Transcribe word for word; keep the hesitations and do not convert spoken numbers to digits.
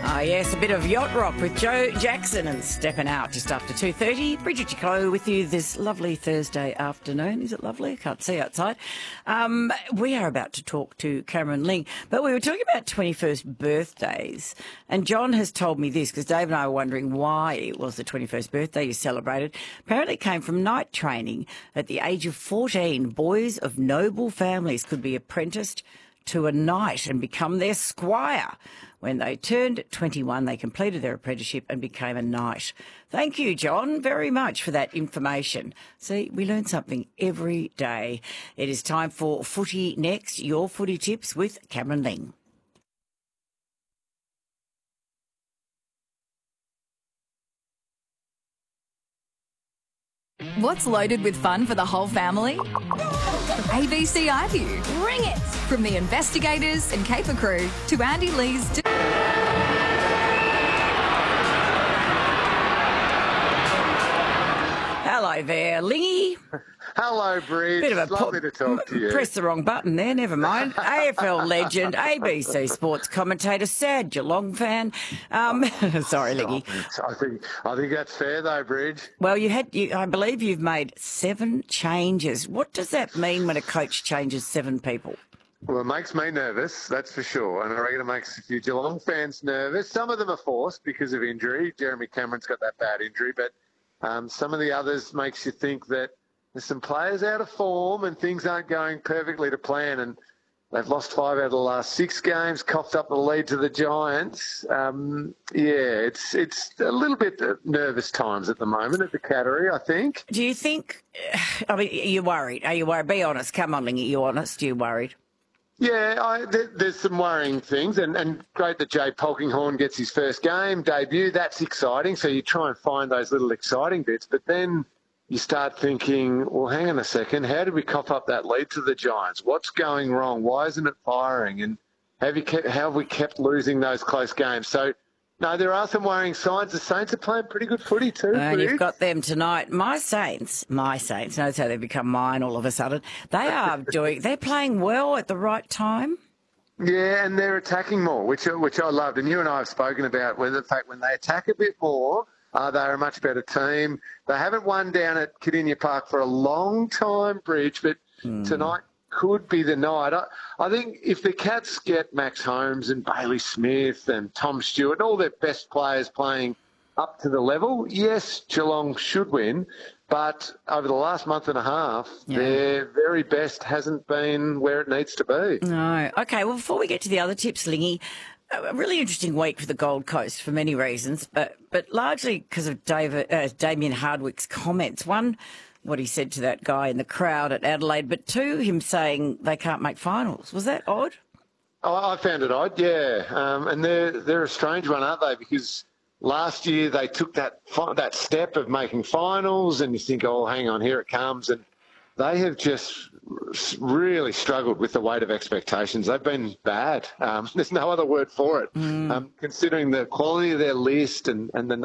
Ah, yes, a bit of yacht rock with Joe Jackson and Stepping Out just after two thirty. Bridget Chicot with you this lovely Thursday afternoon. Is it lovely? I can't see outside. Um, we are about to talk to Cameron Ling, but we were talking about twenty-first birthdays, and John has told me this because Dave and I were wondering why it was the twenty-first birthday you celebrated. Apparently it came from night training. At the age of fourteen, boys of noble families could be apprenticed to a knight and become their squire. When they turned twenty-one, they completed their apprenticeship and became a knight. Thank you, John, very much for that information. See, we learn something every day. It is time for Footy Next, your footy tips with Cameron Ling. What's loaded with fun for the whole family? A B C iView. Bring it! From the investigators and caper crew to Andy Lee's... Hello there, Lingy. Hello, Bridge. Bit of a Lovely to talk to you. Press the wrong button there, never mind. A F L legend, A B C sports commentator, sad Geelong fan. Um, sorry, Lingy. I think I think that's fair, though, Bridge. Well, you had, you, I believe you've made seven changes. What does that mean when a coach changes seven people? Well, it makes me nervous, that's for sure, and I reckon it makes a few Geelong fans nervous. Some of them are forced because of injury. Jeremy Cameron's got that bad injury, but um, some of the others makes you think that there's some players out of form and things aren't going perfectly to plan, and they've lost five out of the last six games, coughed up the lead to the Giants. Um, yeah, it's it's a little bit nervous times at the moment at the Cattery, I think. Do you think, I mean, are you worried? Are you worried? Be honest. Come on, Lingy, are you honest? Are you worried? Yeah, I, th- there's some worrying things, and, and great that Jay Polkinghorne gets his first game debut. That's exciting, so you try and find those little exciting bits, but then you start thinking, well, hang on a second, how did we cough up that lead to the Giants? What's going wrong? Why isn't it firing? And have, you kept, how have we kept losing those close games? So, no, there are some worrying signs. The Saints are playing pretty good footy too. And you've got them tonight. My Saints, my Saints, notice how they've become mine all of a sudden. They are doing, they're playing well at the right time. Yeah, and they're attacking more, which which I loved. And you and I have spoken about whether the fact when they attack a bit more, Uh, they're a much better team. They haven't won down at Cardinia Park for a long time, Bridge, but mm. tonight could be the night. I, I think if the Cats get Max Holmes and Bailey Smith and Tom Stewart and all their best players playing up to the level, yes, Geelong should win. But over the last month and a half, yeah. their very best hasn't been where it needs to be. No. Okay, well, before we get to the other tips, Lingy, a really interesting week for the Gold Coast for many reasons, but but largely because of David, uh, Damien Hardwick's comments. One, what he said to that guy in the crowd at Adelaide, but two, him saying they can't make finals. Was that odd? Oh, I found it odd, yeah. Um, and they're they're a strange one, aren't they? Because last year they took that that step of making finals, and you think, oh, hang on, here it comes, and they have just really struggled with the weight of expectations. They've been bad. Um, there's no other word for it. Mm. Um, considering the quality of their list and, and the